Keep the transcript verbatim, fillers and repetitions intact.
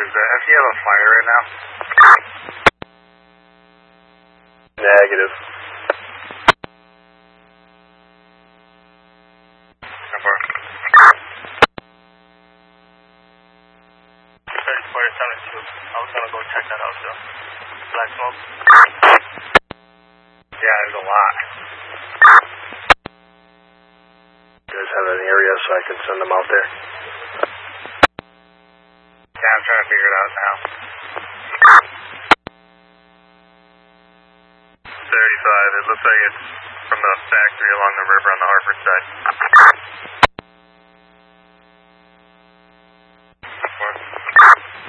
Does he have a fire right now? Negative. Number. thirty-four seventy-two. I was gonna go check that out, so. Black smoke? Yeah, there's a lot. You guys have an area so I can send them out there? Yeah, I'm trying to figure it out now. thirty-five, it looks like it's from the factory along the river on the Hartford side.